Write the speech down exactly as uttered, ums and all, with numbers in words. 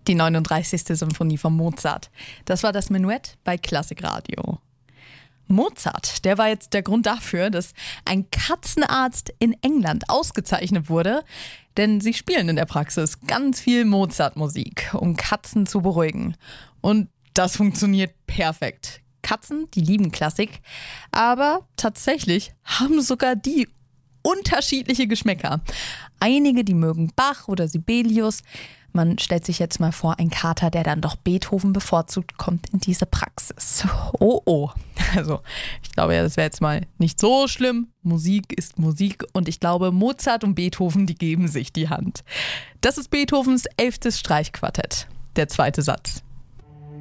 Die neununddreißigste Symphonie von Mozart. Das war das Menuett bei Klassikradio. Mozart, der war jetzt der Grund dafür, dass ein Katzenarzt in England ausgezeichnet wurde, denn sie spielen in der Praxis ganz viel Mozart-Musik, um Katzen zu beruhigen. Und das funktioniert perfekt. Katzen, die lieben Klassik, aber tatsächlich haben sogar die unterschiedliche Geschmäcker. Einige, die mögen Bach oder Sibelius. Man stellt sich jetzt mal vor, ein Kater, der dann doch Beethoven bevorzugt, kommt in diese Praxis. Oh, oh. Also, ich glaube ja, das wäre jetzt mal nicht so schlimm. Musik ist Musik und ich glaube, Mozart und Beethoven, die geben sich die Hand. Das ist Beethovens elftes Streichquartett. Der zweite Satz.